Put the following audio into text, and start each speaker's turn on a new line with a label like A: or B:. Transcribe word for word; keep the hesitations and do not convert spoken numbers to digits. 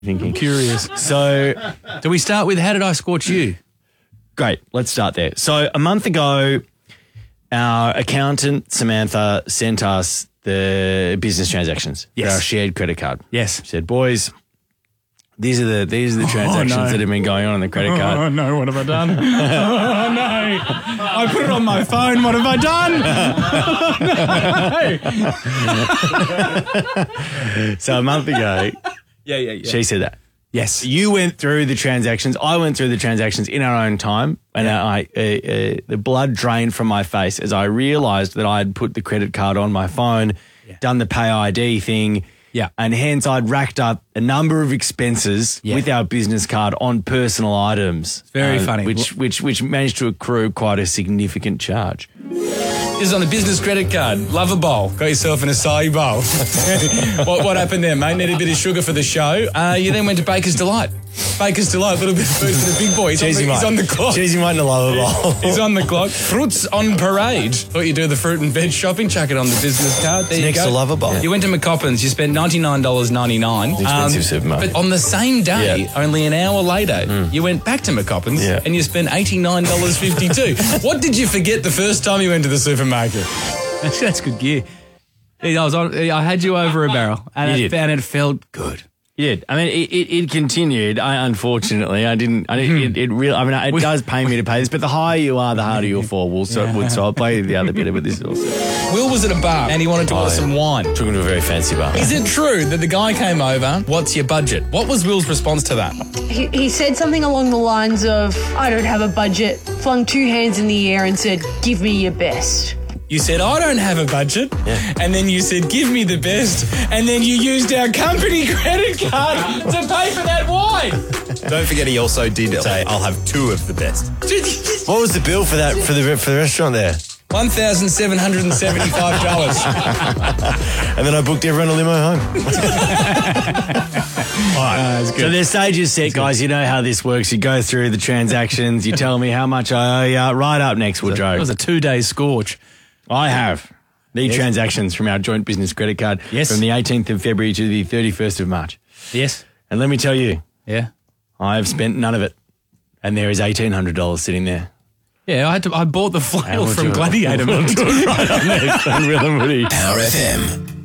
A: thinking.
B: Curious.
A: So,
B: do we start with how did I scorch you?
A: Great. Let's start there. So a month ago, our accountant, Samantha, sent us the business transactions
B: Yes.
A: for our shared credit card.
B: Yes.
A: She said, boys, these are the these are the transactions
B: no.
A: that have been going on on the credit card.
B: Oh, no. What have I done? Oh, no. I put it on my phone. What have I done?
A: So a month ago,
B: yeah, yeah, yeah.
A: she said that.
B: Yes.
A: You went through the transactions. I went through the transactions in our own time, and
B: Yeah.
A: I, uh, uh, the blood drained from my face as I realised that I had put the credit card on my phone,
B: Yeah.
A: done the Pay I D thing,
B: Yeah.
A: and hence I'd racked up a number of expenses
B: Yeah.
A: with our business card on personal items.
B: Very funny.
A: Which, which, which managed to accrue quite a significant charge.
B: This is on a business credit card. Love a bowl. Got yourself an acai bowl. what, what happened there, mate? Needed a bit of sugar for the show. Uh, you then went to Baker's Delight. Baker's Delight, a little bit of food for the big boy. He's, on the, he's on the clock.
A: Cheesy mate and a lover bowl.
B: He's on the clock. Fruits on parade. Thought you'd do the fruit and veg shopping. Chuck it on the business card. There
C: It's
B: you
C: next
B: go.
C: to Lover Bowl.
B: You went to McCoppins. You spent ninety-nine dollars ninety-nine.
A: Expensive supermarket.
B: But on the same day,
A: Yeah.
B: only an hour later, you went back to McCoppins
A: Yeah.
B: and you spent eighty-nine dollars fifty-two. What did you forget the first time you went to the supermarket? That's good gear. I was on, I had you over a barrel, and
A: You
B: it,
A: did.
B: and it felt good.
A: Yeah, I mean, it, it, it continued. I unfortunately, I didn't. I didn't it, it really. I mean, it does pay me to pay this, but the higher you are, the harder you'll fall. We'll so, would, so I'll play the other bit of it. This also
B: Will was at a bar and he wanted to order some wine.
A: took him to a very fancy bar.
B: Is it true that the guy came over? What's your budget? What was Will's response to that?
D: He, he said something along the lines of, I don't have a budget, flung two hands in the air and said, give me your best.
B: You said, I don't have a budget.
A: Yeah.
B: And then you said, give me the best. And then you used our company credit card to pay for that wine.
C: Don't forget he also did say, I'll have two of the best.
A: What was the bill for that for the for the restaurant there?
B: one thousand seven hundred seventy-five dollars.
A: And then I booked everyone a limo home. All right. So the stage is set, guys. You know how this works. You go through the transactions. You tell me how much I owe you. Right up next, Woodrow.
B: It was a two-day scorch.
A: I have the
B: Yes.
A: transactions from our joint business credit card
B: Yes.
A: from the eighteenth of February to the thirty-first of March.
B: Yes.
A: And let me tell you,
B: Yeah.
A: I have spent none of it. And there is eighteen hundred dollars sitting there.
B: Yeah, I had to. I bought the
A: How
B: flail
A: would
B: from
A: you-
B: Gladiator.
A: We'll do it right up next on Will and Woody.
C: Power F M.